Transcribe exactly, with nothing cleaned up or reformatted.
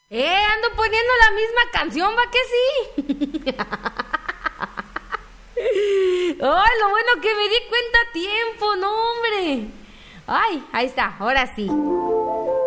Eh, ando poniendo la misma canción, va que sí. Ay, lo bueno que me di cuenta a tiempo, no, hombre. Ay, ahí está, ahora sí.